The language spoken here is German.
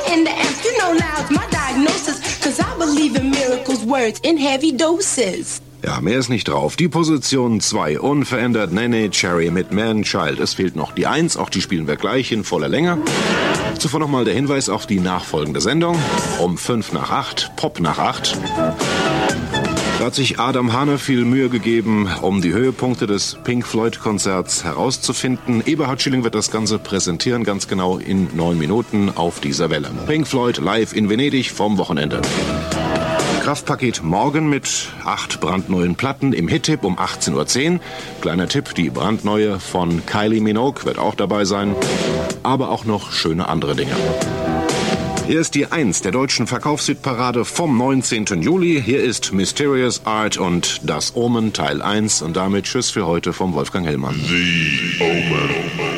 in the amps, you know loud's my diagnosis. Cause I believe in miracles, words in heavy doses. Ja, mehr ist nicht drauf. Die Position 2 unverändert, Nene Cherry mit Man Child. Es fehlt noch die 1, auch die spielen wir gleich in voller Länge. Zuvor nochmal der Hinweis auf die nachfolgende Sendung. Um 5 nach 8, Pop nach 8. Da hat sich Adam Hahne viel Mühe gegeben, um die Höhepunkte des Pink Floyd-Konzerts herauszufinden. Eberhard Schilling wird das Ganze präsentieren, ganz genau in 9 Minuten auf dieser Welle. Pink Floyd live in Venedig vom Wochenende. Kraftpaket morgen mit 8 brandneuen Platten im Hit-Tipp um 18:10 Uhr. Kleiner Tipp, die brandneue von Kylie Minogue wird auch dabei sein. Aber auch noch schöne andere Dinge. Hier ist die 1 der deutschen Verkaufshitparade vom 19. Juli. Hier ist Mysterious Art und Das Omen Teil 1. Und damit Tschüss für heute vom Wolfgang Hellmann. The Omen.